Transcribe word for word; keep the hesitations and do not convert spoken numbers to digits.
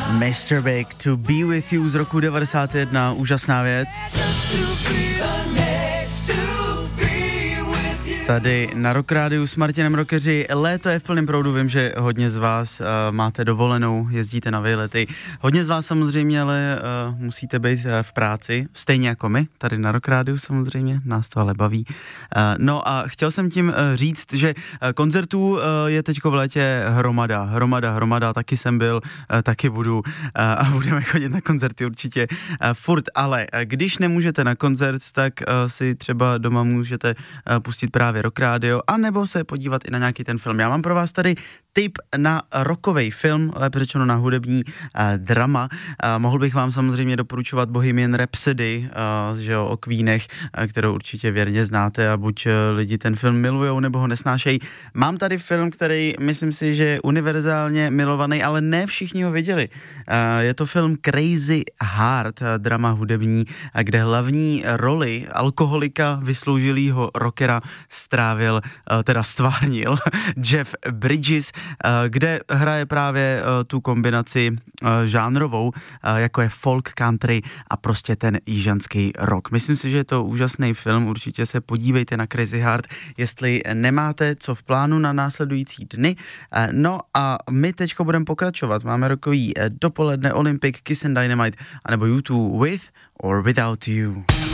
mister Big, To Be With You z roku devadesát jedna, úžasná věc. Tady na Rock Rádiu s Martinem Rockeři. Léto je v plném proudu, vím, že hodně z vás uh, máte dovolenou, jezdíte na výlety. Hodně z vás samozřejmě, ale uh, musíte být uh, v práci, stejně jako my, tady na Rock Rádiu samozřejmě, nás to ale baví. Uh, no a chtěl jsem tím uh, říct, že uh, koncertů uh, je teďko v létě hromada, hromada, hromada, taky jsem byl, uh, taky budu uh, a budeme chodit na koncerty určitě uh, furt, ale uh, když nemůžete na koncert, tak uh, si třeba doma můžete uh, pustit právě Rock Radio, anebo se podívat i na nějaký ten film. Já mám pro vás tady tip na rockovej film, lépe řečeno na hudební uh, drama. Uh, mohl bych vám samozřejmě doporučovat Bohemian Rhapsody, uh, že jo, o Queenech, uh, kterou určitě věrně znáte a buď uh, lidi ten film milujou, nebo ho nesnášejí. Mám tady film, který myslím si, že je univerzálně milovaný, ale ne všichni ho viděli. Uh, je to film Crazy Heart, uh, drama hudební, uh, kde hlavní roli alkoholika vysloužilýho rockera strávil, teda stvárnil Jeff Bridges, kde hraje právě tu kombinaci žánrovou, jako je folk country a prostě ten jižanský rock. Myslím si, že je to úžasný film, určitě se podívejte na Crazy Heart, jestli nemáte co v plánu na následující dny. No a my teďko budeme pokračovat. Máme rokový dopoledne, Olympic, Kiss and Dynamite, anebo U dva With or Without You.